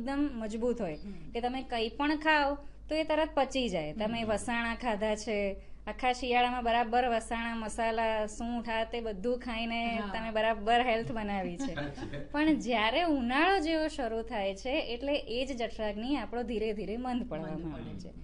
એકદમ મજબૂત હોય કે તમે કંઈ પણ ખાઓ તો એ તરત પચી જાય. તમે વસાણા ખાધા છે, આખા શિયાળામાં બરાબર વસાણા, મસાલા, સૂંઠ આ તે બધું ખાઈને તમે બરાબર હેલ્થ બનાવી છે. પણ જ્યારે ઉનાળો જેવો શરૂ થાય છે એટલે એ જ જઠરાગ્નિ આપણો ધીરે ધીરે મંદ પડવા માંડે છે.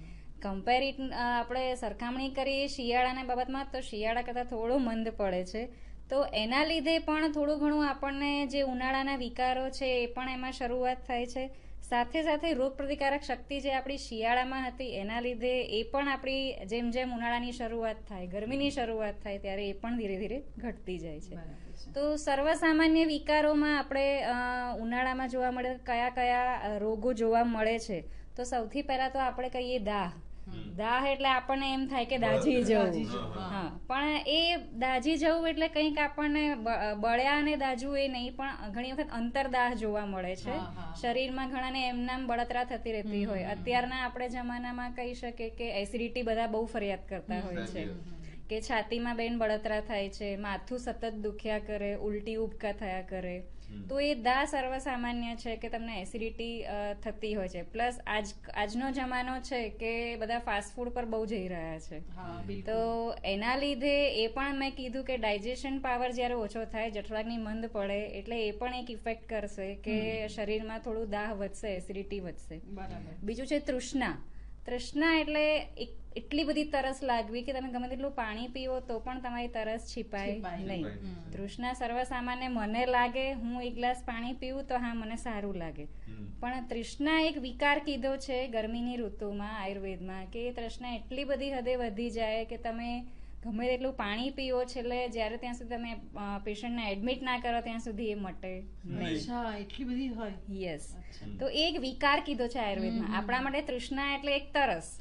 આપણે સરખામણી કરીએ શિયાળાના બાબતમાં તો શિયાળા કરતાં થોડો મંદ પડે છે. તો એના લીધે પણ થોડું ઘણું આપણને જે ઉનાળાના વિકારો છે એ પણ એમાં શરૂઆત થાય છે. સાથે સાથે રોગ પ્રતિકારક શક્તિ જે આપણી શિયાળામાં હતી એના લીધે એ પણ આપણી જેમ જેમ ઉનાળાની શરૂઆત થાય, ગરમીની શરૂઆત થાય ત્યારે એ પણ ધીરે ધીરે ઘટતી જાય છે. તો સર્વસામાન્ય વિકારોમાં આપણે ઉનાળામાં જોવા મળે કયા કયા રોગો જોવા મળે છે. તો સૌથી પહેલા તો આપણે કહીએ દાહ. દાહ એટલે આપણને એમ થાય કે દાજી જવું. હા, પણ એ દાજી જવું એટલે કંઈક આપણને બળ્યા અને દાજવું એ નહીં, પણ ઘણી વખત અંતરદાહ જોવા મળે છે. શરીરમાં ઘણાને એમનામ બળતરા થતી રહેતી હોય. અત્યારના આપણે જમાનામાં કહી શકીએ કે એસિડિટી બધા બહુ ફરિયાદ કરતા હોય છે કે છાતીમાં બેન બળતરા થાય છે, માથું સતત દુખ્યા કરે, ઉલટી ઉબકા થયા કરે. તો એ દાહ સર્વસામાન્ય છે કે તમને એસિડિટી થતી હોય છે. પ્લસ આજનો જમાનો છે કે બધા ફાસ્ટ ફૂડ પર બહુ જઈ રહ્યા છે. તો એના લીધે એ પણ મેં કીધું કે ડાયજેશન પાવર જ્યારે ઓછો થાય, જઠરાગ્નિ મંદ પડે એટલે એ પણ એક ઇફેક્ટ કરશે કે શરીરમાં થોડું દાહ વધશે, એસિડિટી વધશે. બીજું છે તૃષ્ણા. તૃષ્ણા એટલે એટલી બધી તરસ લાગવી કે તમે ગમે તેટલું પાણી પીવો તો પણ તમારી તરસ છીપાય નહીં. તૃષ્ણા સર્વસામાન્ય મને લાગે, હું એક ગ્લાસ પાણી પીવું તો હા મને સારું લાગે. પણ તૃષ્ણા એક વિકાર કીધો છે ગરમીની ઋતુમાં આયુર્વેદમાં કે તૃષ્ણા એટલી બધી હદે વધી જાય કે તમે ગમે તેટલું પાણી પીવો છે એટલે જ્યારે ત્યાં સુધી તમે પેશન્ટને એડમિટ ના કરો ત્યાં સુધી એ મટે નહીં. એટલી બધી હોય. યસ. તો એક વિકાર કીધો છે આયુર્વેદમાં. આપણા માટે તૃષ્ણા એટલે એક તરસ.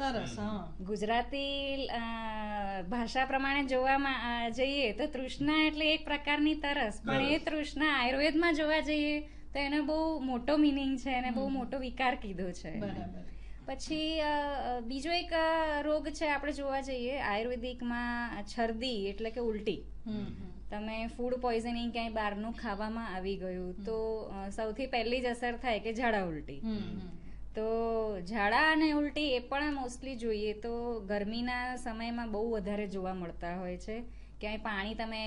ગુજરાતી ભાષા પ્રમાણે જોવામાં જઈએ તો તૃષ્ણા એટલે એક પ્રકારની તરસ, પણ એ તૃષ્ણા આયુર્વેદમાં જોવા જઈએ તો એનો બહુ મોટો મિનિંગ છે અને બહુ મોટો વિકાર કીધો છે. પછી બીજો એક રોગ છે આપણે જોવા જઈએ આયુર્વેદિકમાં, છર્દી એટલે કે ઉલટી. તમે ફૂડ પોઈઝનિંગ ક્યાંય બહારનું ખાવામાં આવી ગયું તો સૌથી પહેલી જ અસર થાય કે ઝાડા ઉલટી. તો ઝાડા અને ઉલટી એ પણ મોસ્ટલી જોઈએ તો ગરમીના સમયમાં બહુ વધારે જોવા મળતા હોય છે. ક્યાંય પાણી તમે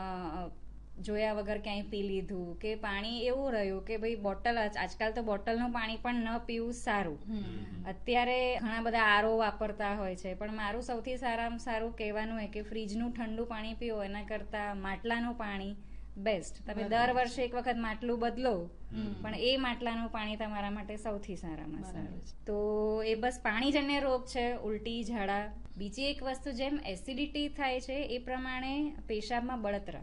જોયા વગર ક્યાંય પી લીધું કે પાણી એવું રહ્યું કે ભાઈ બોટલ, આજકાલ તો બોટલનું પાણી પણ ન પીવું સારું. અત્યારે ઘણા બધા આરો વાપરતા હોય છે, પણ મારું સૌથી સારામાં સારું કહેવાનું હોય કે ફ્રીજનું ઠંડુ પાણી પીવો એના કરતાં માટલાનું પાણી બેસ્ટ. તમે દર વર્ષે એક વખત માટલું બદલો પણ એ માટલાનું પાણી તમારા માટે સૌથી સારામાં સારું. તો એ બસ પાણીજન્ય રોગ છે ઉલટી, ઝાડા. બીજી એક વસ્તુ જેમ એસિડિટી થાય છે એ પ્રમાણે પેશાબમાં બળતરા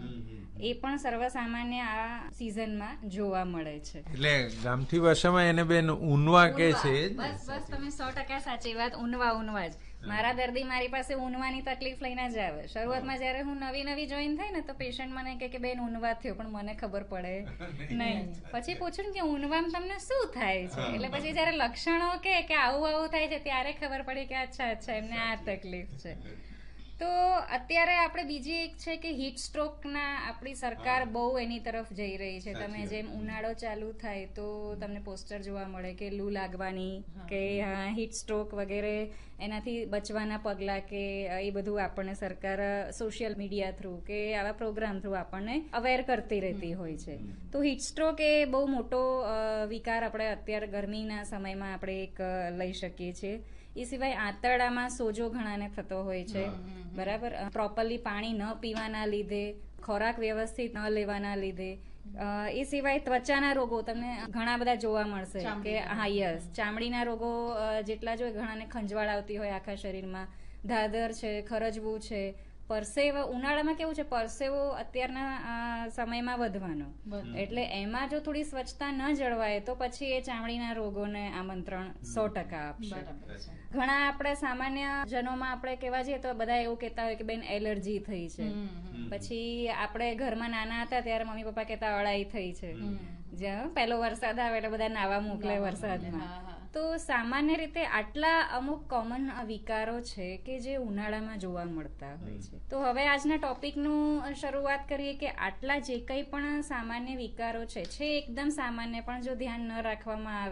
એ પણ સર્વસામાન્ય આ સિઝનમાં જોવા મળે છે. એટલે ગામઠી ભાષામાં એને બેન ઊનવા કે છે. બસ તમે 100% સાચી વાત. ઊનવા જ. મારા દર્દી મારી પાસે ઊનવાની તકલીફ લઈને જ આવે. શરૂઆતમાં જયારે હું નવી જોઈન થઈ ને તો પેશન્ટ મને કહે કે બેન ઊનવા થયો, પણ મને ખબર પડે નહીં. પછી પૂછું કે ઊનવામાં તમને શું થાય છે, એટલે પછી જયારે લક્ષણો કે આવું થાય છે ત્યારે ખબર પડી કે અચ્છા એમને આ તકલીફ છે. તો અત્યારે આપણે બીજી એક છે કે હીટ સ્ટ્રોકના આપણી સરકાર બહુ એની તરફ જઈ રહી છે. તમે જેમ ઉનાળો ચાલુ થાય તો તમને પોસ્ટર જોવા મળે કે લૂ લાગવાની કે હીટ સ્ટ્રોક વગેરે, એનાથી બચવાના પગલાં કે એ બધું આપણને સરકાર સોશિયલ મીડિયા થ્રુ કે આવા પ્રોગ્રામ થ્રુ આપણને અવેર કરતી રહેતી હોય છે. તો હીટ સ્ટ્રોક એ બહુ મોટો વિકાર આપણે અત્યારે ગરમીના સમયમાં આપણે એક લઈ શકીએ છીએ. એ સિવાય આંતરડામાં સોજો ઘણાને થતો હોય છે, બરાબર. પ્રોપરલી પાણી ન પીવાના લીધે, ખોરાક વ્યવસ્થિત ન લેવાના લીધે. એ સિવાય ત્વચાના રોગો તમને ઘણા બધા જોવા મળશે કે ચામડીના રોગો જેટલા જ હોય, ઘણાને ખંજવાળ આવતી હોય આખા શરીરમાં, ધાધર છે, ખરજવું છે, પરસેવો. ઉનાળામાં કેવું છે, પરસેવો અત્યારના સમયમાં વધવાનો, એટલે એમાં જો થોડી સ્વચ્છતા ન જળવાય તો પછી એ ચામડીના રોગોને આમંત્રણ 100% આપશે. ઘણા આપણે સામાન્ય જનોમાં આપણે કહેવા જઈએ તો બધા એવું કહેતા હોય કે બેન એલર્જી થઈ છે. પછી આપણે ઘરમાં નાના હતા ત્યારે મમ્મી પપ્પા કહેતા અળાઈ થઈ છે. જ્યાં પહેલો વરસાદ આવે એટલે બધા નાવા મોકલે વરસાદમાં. તો સામાન્ય રીતે આટલા અમુક કોમન વિકારો છે કે જે ઉનાળામાં જોવા મળતા હોય છે. તો હવે આજના ટોપિકનું શરૂઆત કરીએ કે આટલા જે કંઈ પણ સામાન્ય વિકારો છે એકદમ સામાન્ય, પણ જો ધ્યાન ન રાખવામાં